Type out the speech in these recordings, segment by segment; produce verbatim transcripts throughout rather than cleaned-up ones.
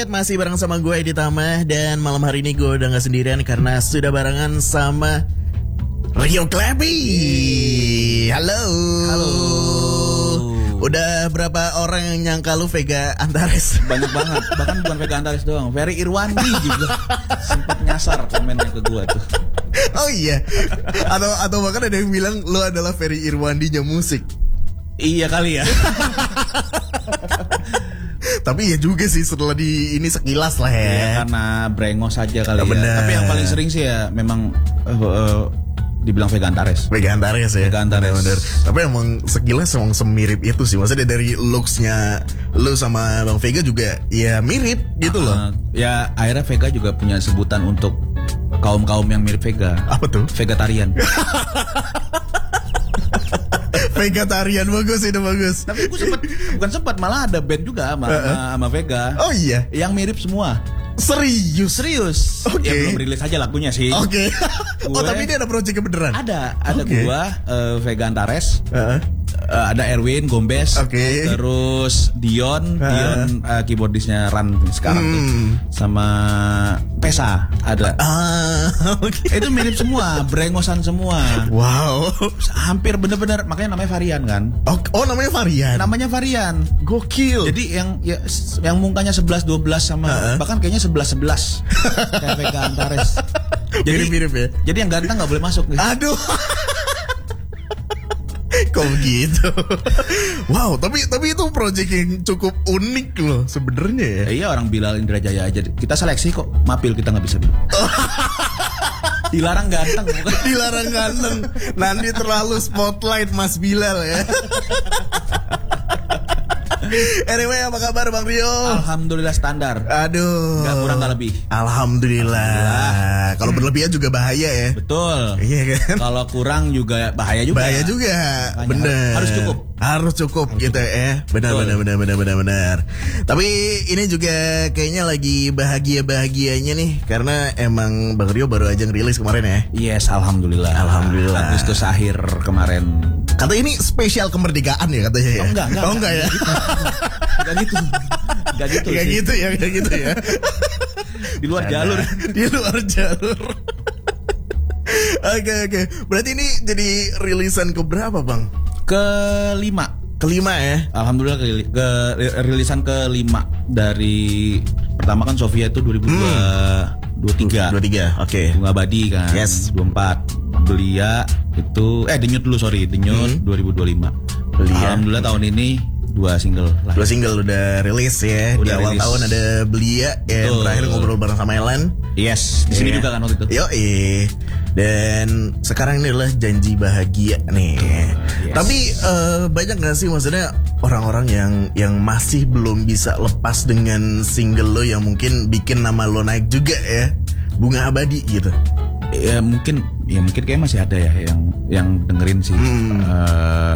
Masih bareng sama gue Edi Tama. Dan malam hari ini gue udah gak sendirian karena sudah barengan sama Rio Klepi. Halo. Halo. Udah berapa orang yang nyangka lu Vega Antares? Banyak banget. Bahkan bukan Vega Antares doang, Ferry Irwandi juga sempat nyasar komennya ke gue tuh. Oh iya. Atau atau bahkan ada yang bilang lu adalah Ferry Irwandinya musik. Iya kali ya. Tapi ya juga sih setelah di ini sekilas lah ya. Ya karena brengos saja kali ya. Bener. Tapi yang paling sering sih ya memang uh, uh, dibilang Vega Antares. Vega Antares ya. Vega Antares. Bener, bener. Tapi emang sekilas emang semirip itu sih. Maksudnya dari looks-nya lu sama Bang Vega juga ya mirip gitu uh, loh. Ya akhirnya Vega juga punya sebutan untuk kaum-kaum yang mirip Vega. Apa tuh? Vegetarian. Vegetarian bagus, itu bagus. Tapi gue sempet, bukan sempat, malah ada band juga sama, uh-uh. sama Vega. Oh iya? Yang mirip semua. Serius? Serius. Oke. Okay. Ya belum rilis aja lagunya sih. Oke. Okay. Oh tapi ini ada project beneran? Ada. Ada okay. gua, uh, Vega Antares. Uh-uh. Uh, ada Erwin Gombes. Oke. Okay. Terus Dion. Uh-uh. Dion uh, keyboardisnya Ran sekarang hmm. tuh. Sama Pesa ada. Ah, oke. Okay. Itu mirip semua, brengosan semua. Wow. Hampir bener-bener, makanya namanya varian kan. Oh, oh namanya varian. Namanya varian. Gokil. Jadi yang ya, yang mukanya sebelas dua belas sama uh-uh. bahkan kayaknya sebelas sebelas kayak Vega Antares. Jadi mirip-mirip ya. Jadi yang ganteng enggak boleh masuk nih. Aduh. Kok gitu? Wow, tapi tapi itu project yang cukup unik loh sebenarnya ya. Eh, iya orang Bilal Indrajaya aja. Kita seleksi kok, mapil kita nggak bisa. Dilarang ganteng bukan? Dilarang ganteng. Nanti terlalu spotlight Mas Bilal ya. Anyway, apa kabar Bang Rio? Alhamdulillah standar. Aduh. Gak kurang gak lebih. Alhamdulillah. Alhamdulillah. Kalau berlebihan juga bahaya ya. Betul. Iya kan? Kalau kurang juga bahaya juga. Bahaya juga. Makanya bener. Harus cukup. Harus cukup harus gitu cukup. ya. Benar, benar, benar, benar, benar, benar. Tapi ini juga kayaknya lagi bahagia-bahagianya nih karena emang Bang Rio baru aja ngerilis kemarin ya. Yes, alhamdulillah. Alhamdulillah. Agustus akhir kemarin. Kata ini spesial kemerdekaan ya katanya ya. Oh enggak, enggak. Oh enggak ya. Enggak gitu. Enggak gitu. Enggak gitu ya, enggak gitu ya. Di luar Sana. jalur. Di luar jalur. Oke, oke. Berarti ini jadi rilisan keberapa, Bang? Kelima. Kelima ya. Alhamdulillah ke, ke rilisan kelima dari pertama kan Sofia itu dua ribu dua puluh tiga. dua puluh tiga. Oke. Okay. Bunga Abadi kan. Yes. dua puluh empat. Belia itu eh Denyut dulu sorry Denyut hmm. dua ribu dua puluh lima. Belia. Alhamdulillah tahun ini dua single lah. Dua single udah rilis ya. Udah di awal rilis. Tahun ada Belia yang oh. terakhir ngobrol bareng sama Ellen. Yes, di sini yeah. juga kan waktu itu. Yoi. Dan sekarang ini adalah Janji Bahagia nih. Yes. Tapi uh, banyak gak sih maksudnya orang-orang yang yang masih belum bisa lepas dengan single lo yang mungkin bikin nama lo naik juga ya, Bunga Abadi gitu. Ya mungkin ya mungkin kayak masih ada ya yang yang dengerin sih. Hmm. Uh,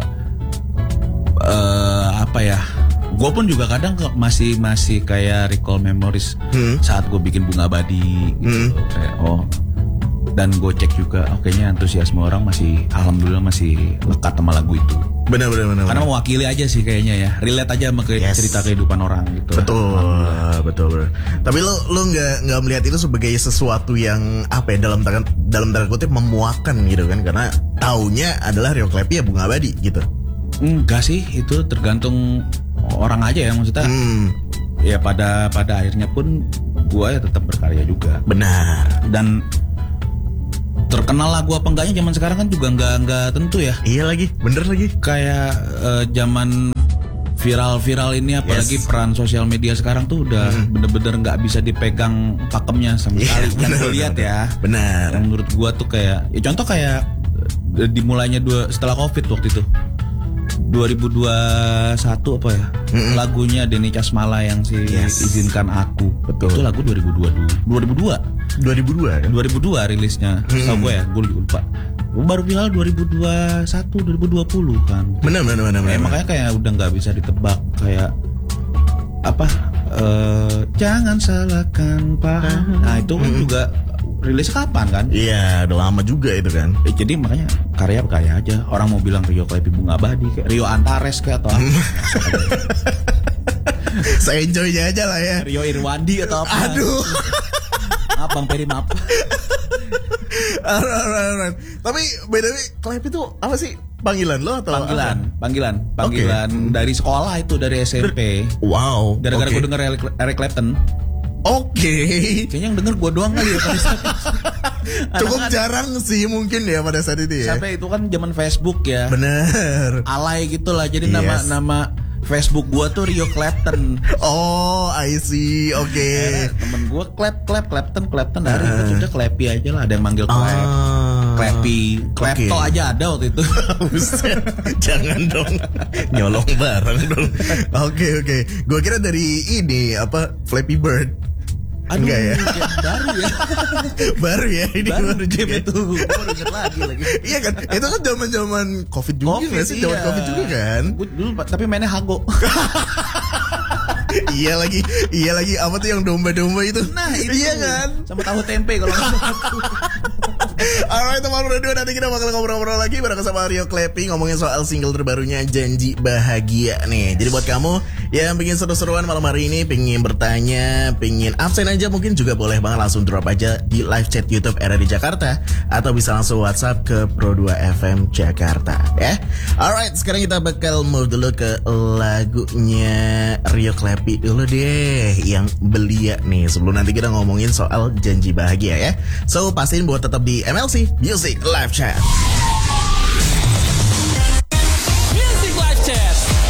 uh, apa ya? Gue pun juga kadang masih masih kayak recall memories hmm. saat gue bikin Bunga Abadi gitu. Hmm. Kayak oh. Dan gue cek juga, oh kayaknya antusiasme orang masih, alhamdulillah masih lekat sama lagu itu. Benar, benar, benar. Karena mewakili aja sih kayaknya ya, relate aja sama ke yes. cerita kehidupan orang gitu. Betul, betul, betul. Tapi lo lo nggak nggak melihat itu sebagai sesuatu yang apa ya dalam tanda dalam tanda kutip memuakan gitu kan? Karena taunya adalah Rio Klepi ya Bunga Abadi gitu. Enggak sih, itu tergantung orang aja ya maksudnya. Hmm. Ya pada pada akhirnya pun gue ya tetap berkarya juga. Benar. Dan terkenal lagu apa enggaknya zaman sekarang kan juga enggak enggak tentu ya. Iya lagi, bener lagi. Kayak uh, zaman viral-viral ini apalagi yes. peran sosial media sekarang tuh udah hmm. bener-bener nggak bisa dipegang pakemnya sama yeah, sekali. Yang gue lihat ya. Benar. Yang menurut gua tuh kayak, ya contoh kayak dimulainya dua setelah Covid waktu itu. dua ribu dua puluh satu apa ya? Mm-hmm. Lagunya Denny Casmala yang si yes. Izinkan Aku. Betul. Itu lagu dua ribu dua puluh dua. dua ribu dua. dua ribu dua kan? dua ribu dua rilisnya. Mm-hmm. Tahu gue ya, gue lupa. Baru final dua ribu dua puluh satu dua ribu dua puluh kan. Benar benar benar. Eh, makanya kayak udah enggak bisa ditebak kayak apa? Uh, jangan salahkan paham. Nah, itu kan mm-hmm. juga rilis kapan kan? Iya, udah lama juga itu kan. Eh, jadi makanya karya karya aja. Orang mau bilang Rio Klepi Bunga Abadi, kayak Rio Antares kayak atau apa. Saya enjoy-nya aja lah ya. Rio Irwandi atau apa? Aduh. Maaf Bang Peri, maaf. Alright, alright, alright. Tapi by the way, Clap itu apa sih? Panggilan lo atau Panggilan, apa? panggilan, panggilan Okay. dari sekolah itu, dari S M P. Wow. Gara-gara okay. gue denger Eric, Eric Clapton. Oke. Okay. Kayaknya yang denger gue doang kali ya pada saat itu. Cukup Anak-anak- jarang sih mungkin ya pada saat itu ya. Sampai itu kan zaman Facebook ya. Bener. Alay gitu lah. Jadi Yes. nama nama Facebook gua tuh Rio Clapton. Oh, I see. Oke. Okay. Temen gua Clap Clap Clapton Clapton dari itu udah Clappy aja lah. Ada yang manggil Clap. Ah. Clappy, Clapto Oke. aja ada waktu itu. Buset. Jangan dong. Nyolong barang dong. Oke, oke. Gua kira dari ini apa Flappy Bird. Aduh, Enggak ya? game baru ya. Baru ya ini Baru baru game juga. itu. Gua baru inget lagi lagi. Iya kan? Itu kan zaman-zaman Covid juga Covid, nggak sih? Zaman iya. Covid juga kan? Gua dulu tapi mainnya Hago. Iya lagi, iya lagi apa tuh yang domba-domba itu? Nah, itu. Iya kan? Sama tahu tempe kalau nggak salah. Alright teman radio, nanti kita bakal ngobrol-ngobrol lagi bareng sama Rio Clappy ngomongin soal single terbarunya Janji Bahagia nih. Jadi buat kamu yang pengen seru-seruan malam hari ini, pengen bertanya, pengen absen aja mungkin juga boleh banget langsung drop aja di live chat YouTube R R D Jakarta atau bisa langsung WhatsApp ke Pro dua F M Jakarta ya. Alright, sekarang kita bakal move dulu ke lagunya Rio Clappy dulu deh yang Belia nih sebelum nanti kita ngomongin soal Janji Bahagia ya. So pastiin buat tetap di M L C Music Live Chat.